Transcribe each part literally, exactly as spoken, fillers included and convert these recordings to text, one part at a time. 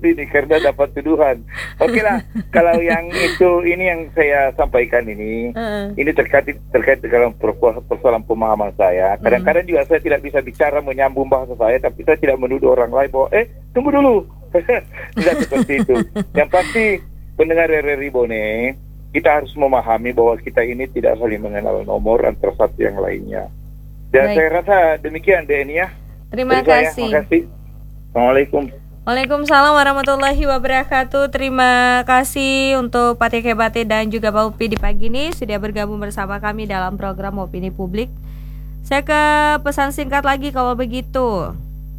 ini karena dapat tuduhan. Oke lah, kalau yang itu ini yang saya sampaikan ini, uh. ini terkait terkait dengan persoalan pemahaman saya. Kadang-kadang juga saya tidak bisa bicara menyambung bahasa saya, tapi saya tidak menuduh orang lain bahwa eh tunggu dulu, tidak seperti itu. Yang pasti pendengar R R I Bone, kita harus memahami bahwa kita ini tidak saling mengenal nomor antara satu yang lainnya. Dan Baik. saya rasa demikian Deni ya. Terima kasih. Terima kasih. Assalamualaikum. Waalaikumsalam warahmatullahi wabarakatuh. Terima kasih untuk Pak T K Bate dan juga Pak Upi di pagi ini sudah bergabung bersama kami dalam program Opini Publik. Saya ke pesan singkat lagi kalau begitu.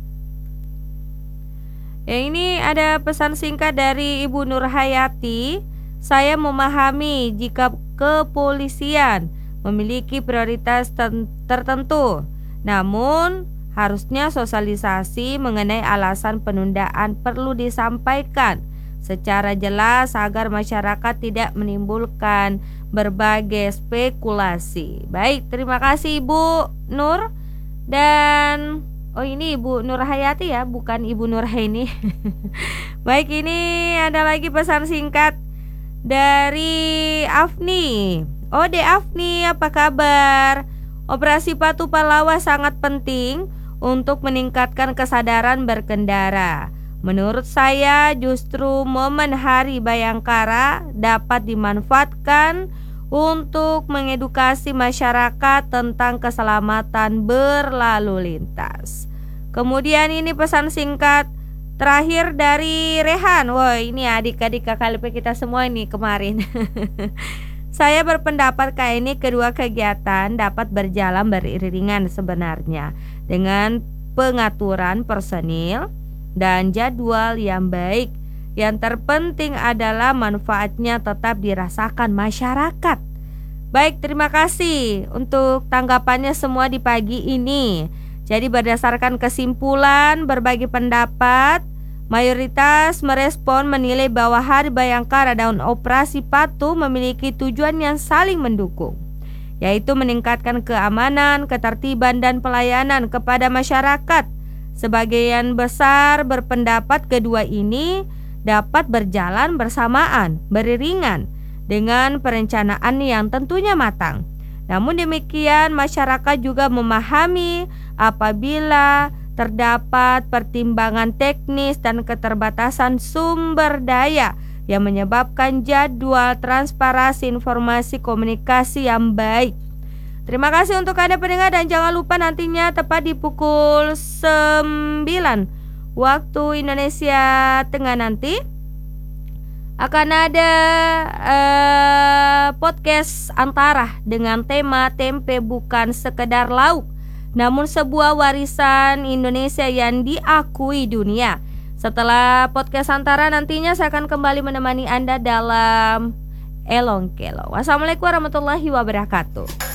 Ya, ini ada pesan singkat dari Ibu Nur Hayati. Saya memahami jika kepolisian memiliki prioritas tertentu, namun harusnya sosialisasi mengenai alasan penundaan perlu disampaikan secara jelas agar masyarakat tidak menimbulkan berbagai spekulasi. Baik, terima kasih Ibu Nur. Dan oh ini Ibu Nur Hayati ya, bukan Ibu Nur Haini. Baik, ini ada lagi pesan singkat dari Afni. Ode Afni, apa kabar? Operasi Patu Palawa sangat penting untuk meningkatkan kesadaran berkendara. Menurut saya justru momen Hari Bayangkara dapat dimanfaatkan untuk mengedukasi masyarakat tentang keselamatan berlalu lintas. Kemudian ini pesan singkat terakhir dari Rehan. Wah, ini adik-adik kakak L P kita semua ini kemarin. Saya berpendapat kayak ini kedua kegiatan dapat berjalan beriringan sebenarnya dengan pengaturan personil dan jadwal yang baik. Yang terpenting adalah manfaatnya tetap dirasakan masyarakat. Baik, terima kasih untuk tanggapannya semua di pagi ini. Jadi berdasarkan kesimpulan berbagi pendapat, mayoritas merespon menilai bahwa Hari Bayangkara dan Operasi Patu memiliki tujuan yang saling mendukung, yaitu meningkatkan keamanan, ketertiban, dan pelayanan kepada masyarakat. Sebagian besar berpendapat kedua ini dapat berjalan bersamaan, beriringan dengan perencanaan yang tentunya matang. Namun demikian, masyarakat juga memahami apabila terdapat pertimbangan teknis dan keterbatasan sumber daya yang menyebabkan jadwal transparansi informasi komunikasi yang baik. Terima kasih untuk Anda pendengar dan jangan lupa nantinya tepat di pukul sembilan waktu Indonesia Tengah nanti akan ada uh, podcast Antara dengan tema tempe bukan sekedar lauk, namun sebuah warisan Indonesia yang diakui dunia. Setelah podcast Antara nantinya saya akan kembali menemani Anda dalam Elong Kelo. Wassalamualaikum warahmatullahi wabarakatuh.